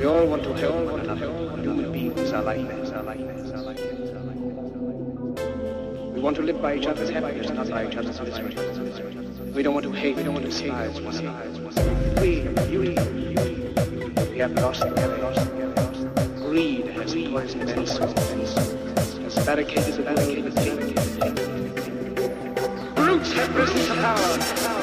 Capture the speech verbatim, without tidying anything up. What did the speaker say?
We all want to help one another. Human beings are like that. We want to live by each other's happiness, not by each other's misery. We don't want to hate, we don't want to despise one another. We, you, we have lost, we have lost, we have lost. Greed has poisoned men's souls, has barricaded the way with hate. Brutes have risen to power.